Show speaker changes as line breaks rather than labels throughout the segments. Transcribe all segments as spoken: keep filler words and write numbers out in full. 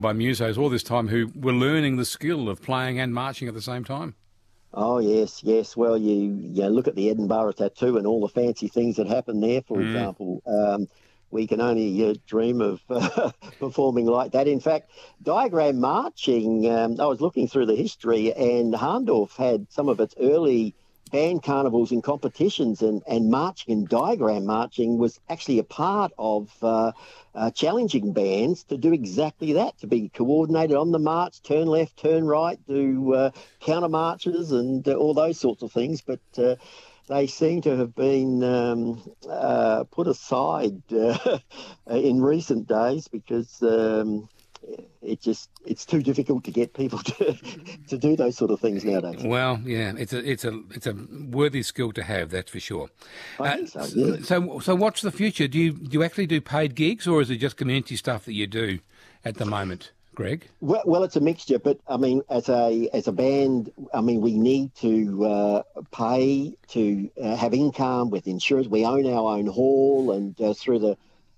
by musos all this time who were learning the skill of playing and marching at the same time.
Oh, yes, yes. Well, you, you look at the Edinburgh Tattoo and all the fancy things that happen there, for mm. example. Um, we can only uh, dream of uh, performing like that. In fact, diagram marching, um, I was looking through the history, and Hahndorf had some of its early band carnivals and competitions, and, and marching and diagram marching was actually a part of uh, uh, challenging bands to do exactly that, to be coordinated on the march, turn left, turn right, do uh, counter marches and uh, all those sorts of things. But uh, they seem to have been um, uh, put aside uh, in recent days because um, it just it's too difficult to get people to to do those sort of things nowadays.
Well, yeah, it's a it's a it's a worthy skill to have, that's for sure.
I uh, think so. Yeah.
So so what's the future? Do you do you actually do paid gigs, or is it just community stuff that you do at the moment, Greg?
Well, well, it's a mixture, but I mean, as a as a band, I mean, we need to uh, pay to uh, have income with insurance. We own our own hall, and uh, through the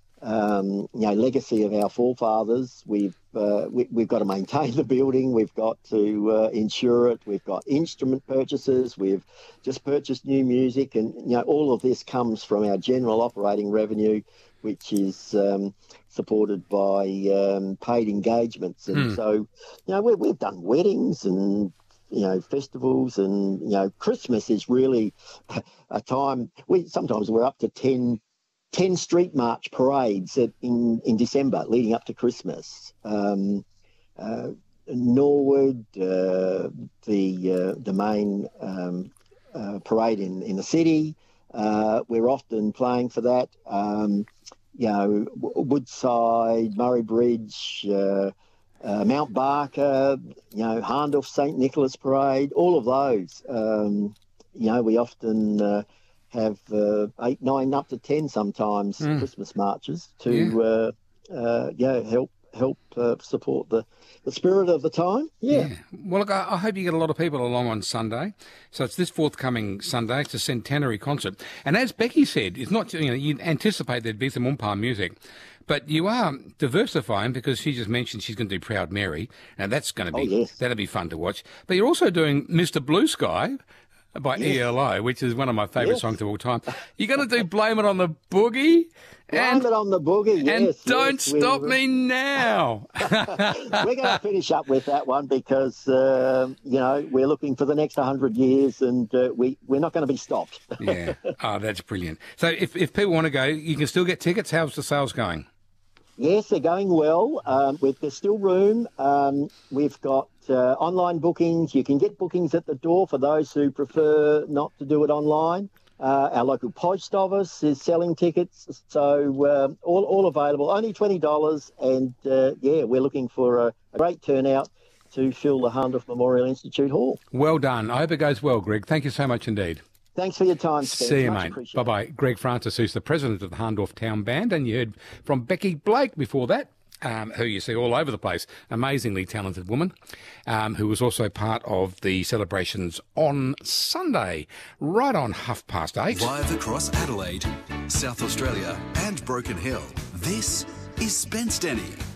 Um, you know, legacy of our forefathers, we've uh, we, we've got to maintain the building, we've got to uh, insure it, we've got instrument purchases, we've just purchased new music, and you know, all of this comes from our general operating revenue, which is um, supported by um, paid engagements. And mm. so, you know, we, we've done weddings and you know, festivals, and you know, Christmas is really a time. We sometimes we're up to ten. ten street march parades in, in December leading up to Christmas. Um, uh, Norwood, uh, the uh, the main um, uh, parade in, in the city, uh, we're often playing for that. Um, you know, Woodside, Murray Bridge, uh, uh, Mount Barker, you know, Hahndorf Saint Nicholas Parade, all of those. Um, you know, we often... Uh, have uh, eight, nine, up to ten sometimes mm. Christmas marches to yeah, uh, uh, yeah help help uh, support the, the spirit of the time. Yeah. yeah.
Well, look, I, I hope you get a lot of people along on Sunday. So it's this forthcoming Sunday. It's a centenary concert, and as Becky said, it's not you know you anticipate there'd be some umpire music. But you are diversifying because she just mentioned she's going to do Proud Mary, and that's going to be
oh, yes.
that'll be fun to watch. But you're also doing Mister Blue Sky by yes. E L O, which is one of my favourite yes. songs of all time. You're going to do Blame It on the Boogie?
Blame
and,
It on the Boogie, yes.
And Don't
yes,
Stop Me Now.
We're going to finish up with that one because, uh, you know, we're looking for the next one hundred years, and uh, we, we're not going to be stopped.
Yeah. Oh, that's brilliant. So if, if people want to go, you can still get tickets. How's the sales going?
Yes, they're going well. Um, with, there's still room. Um, we've got uh, online bookings. You can get bookings at the door for those who prefer not to do it online. Uh, our local post office is selling tickets, so uh, all, all available, only twenty dollars. And, uh, yeah, we're looking for a, a great turnout to fill the Hahndorf Memorial Institute Hall.
Well done. I hope it goes well, Greg. Thank you so much indeed.
Thanks for your time, Spence.
See you,
Much
mate. Bye-bye. Greg Francis, who's the president of the Hahndorf Town Band, and you heard from Becky Blake before that, um, who you see all over the place. Amazingly talented woman, um, who was also part of the celebrations on Sunday, right on half past eight.
Live across Adelaide, South Australia and Broken Hill, this is Spence Denny.